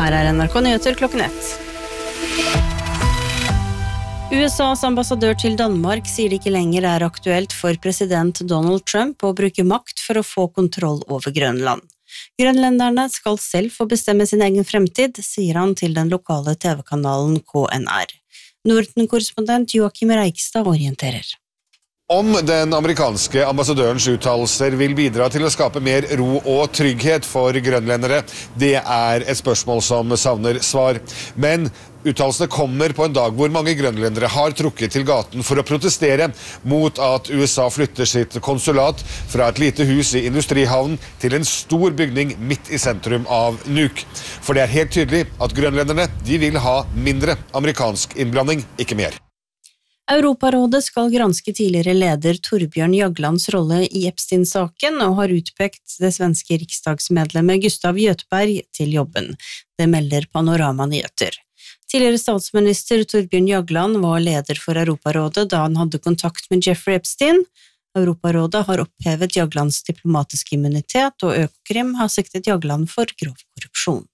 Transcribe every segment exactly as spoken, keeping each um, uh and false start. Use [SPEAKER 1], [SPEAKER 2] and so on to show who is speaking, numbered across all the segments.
[SPEAKER 1] Her er N R K Nyheter klokken ett. U S A's ambassadør til Danmark sier det ikke lenger er aktuelt for president Donald Trump å bruke makt for å få kontroll over Grønland. Grønlenderne skal selv få bestemme sin egen fremtid, sier han til den lokale T V-kanalen K N R. Norden-korrespondent Joachim Reikstad orienterer.
[SPEAKER 2] Om den amerikanske ambassadørens uttalelser vil bidra til å skape mer ro og trygghet for grønlendere, det er et spørsmål som savner svar. Men uttalelsene kommer på en dag hvor mange grønlendere har trukket til gaten for å protestere mot at U S A flytter sitt konsulat fra et lite hus i industrihavnen til en stor bygning midt i sentrum av Nuuk. For det er helt tydelig at grønlenderne de vil ha mindre amerikansk innblanding, ikke mer.
[SPEAKER 1] Europarådet skal granske tidligere leder Torbjørn Jaglands rolle i Epstein-saken og har utpekt det svenske riksdagsmedlemmet Gustav Göteberg til jobben. Det melder Panorama Nyheter. Tidligere statsminister Torbjørn Jagland var leder for Europarådet da han hadde kontakt med Jeffrey Epstein. Europarådet har opphevet Jaglands diplomatiske immunitet, og Økokrim har siktet Jagland for grov korrupsjon.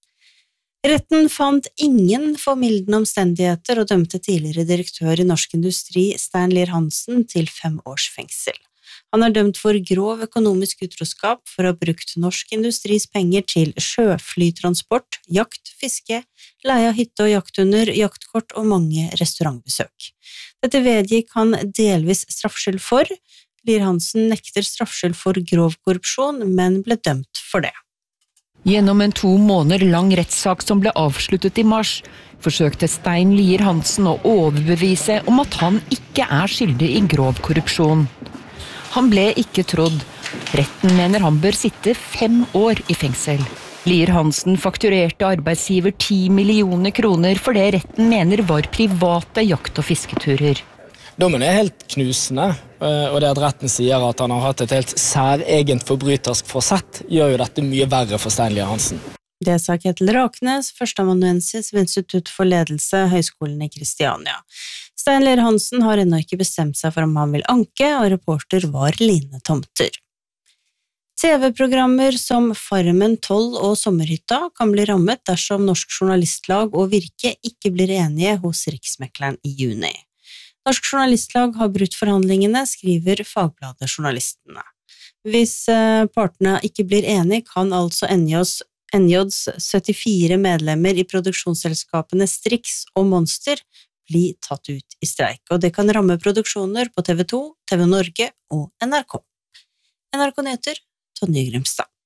[SPEAKER 1] Retten fant ingen formildende omstendigheter og dømte tidligere direktør i Norsk Industri, Stein Lier-Hansen, til fem års fengsel. Han er dømt for grov økonomisk utroskap for å ha brukt Norsk Industris penger til sjøflytransport, jakt, fiske, leie av hytte og jakthunder, jaktkort og mange restaurantbesøk. Dette vedgikk han delvis straffskyld for. Lier-Hansen nekter straffskyld for grov korrupsjon, men ble dømt for det.
[SPEAKER 3] Gjennom en to måneder lang rettssak som ble avsluttet i mars, forsøkte Stein Lier-Hansen å overbevise om at han ikke er skyldig i grov korrupsjon. Han ble ikke trodd. Retten mener han bør sitte fem år i fengsel. Lier-Hansen fakturerte arbeidsgiver ti millioner kroner for det retten mener var private jakt- og fisketurer.
[SPEAKER 4] Dommen er helt knusende, og det at retten sier at han har hatt et helt særegent forbrytersk forsett, gjør jo dette mye verre for Stein Lier-Hansen.
[SPEAKER 1] Det sa Ketil Raknes, førsteamanuensis ved Institutt for ledelse, Høgskolen i Kristiania. Stein Lier-Hansen har ennå ikke bestemt seg for om han vil anke, og reporter var Line Tomter. T V-programmer som Farmen, tolv og Sommerhytta kan bli rammet dersom Norsk Journalistlag og Virke ikke blir enige hos Riksmekleren i juni. Norsk Journalistlag har brutt forhandlingene, skriver Fagbladet Journalistene. Hvis partene ikke blir enige, kan altså N J's syttifire medlemmer i produksjonsselskapene Strix og Monster bli tatt ut i streik, og det kan ramme produksjoner på T V to, T V Norge og N R K. N R K Nyheter, Tonje Grimstad.